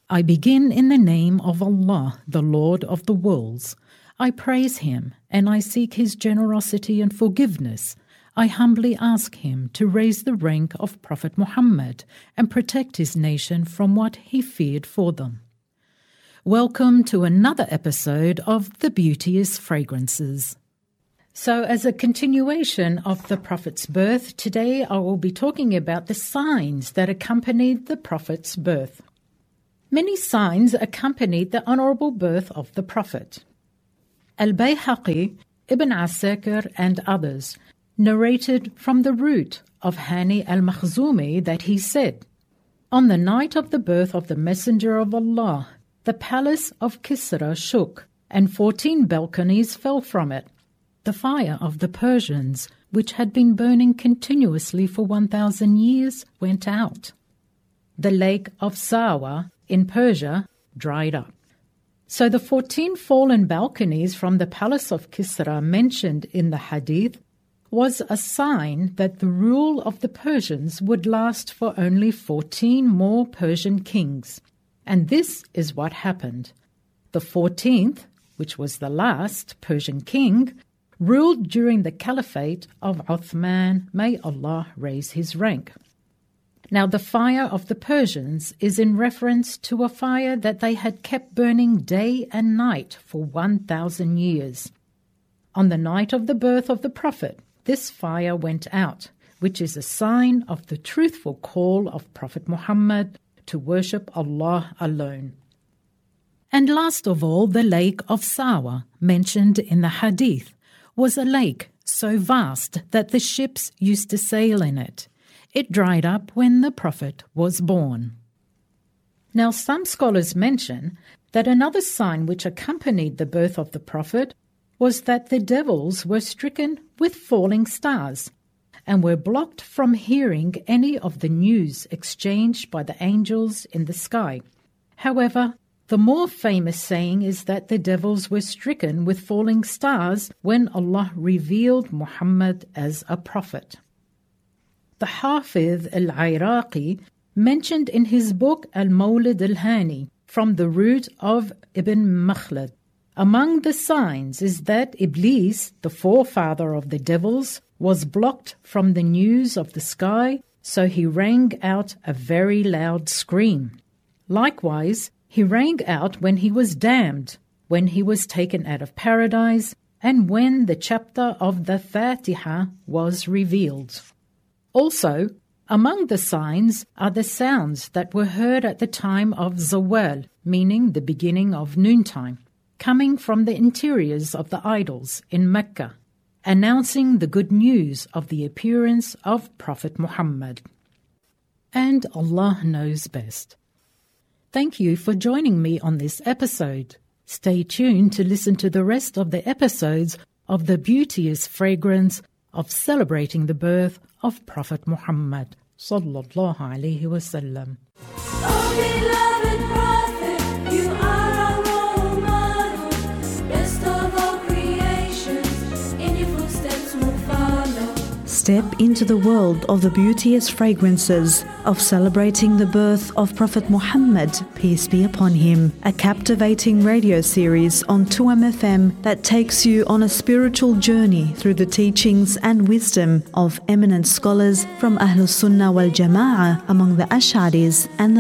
I begin in the name of Allah, the Lord of the worlds. I praise Him and I seek His generosity and forgiveness. I humbly ask Him to raise the rank of Prophet Muhammad and protect his nation from what he feared for them. Welcome to another episode of The Beauteous Fragrances. So as a continuation of the Prophet's birth, today I will be talking about the signs that accompanied the Prophet's birth. Many signs accompanied the honorable birth of the Prophet. Al-Bayhaqi, Ibn Asakir and others narrated from the root of Hani al-Makhzumi that he said, "On the night of the birth of the Messenger of Allah, the palace of Kisra shook, and 14 balconies fell from it. The fire of the Persians, which had been burning continuously for 1,000 years, went out. The lake of Sawa in Persia dried up." So the 14 fallen balconies from the palace of Kisra mentioned in the hadith was a sign that the rule of the Persians would last for only 14 more Persian kings. And this is what happened. The 14th, which was the last Persian king, ruled during the caliphate of Uthman, may Allah raise his rank. Now the fire of the Persians is in reference to a fire that they had kept burning day and night for 1,000 years. On the night of the birth of the Prophet, this fire went out, which is a sign of the truthful call of Prophet Muhammad to worship Allah alone. And last of all, the lake of Sawa, mentioned in the hadith, was a lake so vast that the ships used to sail in it. It dried up when the Prophet was born. Now some scholars mention that another sign which accompanied the birth of the Prophet was that the devils were stricken with falling stars and were blocked from hearing any of the news exchanged by the angels in the sky. However, the more famous saying is that the devils were stricken with falling stars when Allah revealed Muhammad as a prophet. The Hafiz al-Iraqi mentioned in his book Al-Mawlid al-Hani from the root of Ibn Makhlad, among the signs is that Iblis, the forefather of the devils, was blocked from the news of the sky, so he rang out a very loud scream. Likewise, he rang out when he was damned, when he was taken out of paradise, and when the chapter of the Fatiha was revealed. Also, among the signs are the sounds that were heard at the time of Zawal, meaning the beginning of noontime, coming from the interiors of the idols in Mecca, announcing the good news of the appearance of Prophet Muhammad. And Allah knows best. Thank you for joining me on this episode. Stay tuned to listen to the rest of the episodes of The Beauteous Fragrance of celebrating the birth of Prophet Muhammad sallallahu alaihi wasallam. Oh, beloved Prophet, you are our role model. Best of all creations, in your footsteps will follow. Step into the world of the beauteous fragrances of celebrating the birth of Prophet Muhammad, peace be upon him, a captivating radio series on 2MFM that takes you on a spiritual journey through the teachings and wisdom of eminent scholars from Ahlus Sunnah wal Jama'ah among the Ash'aris and the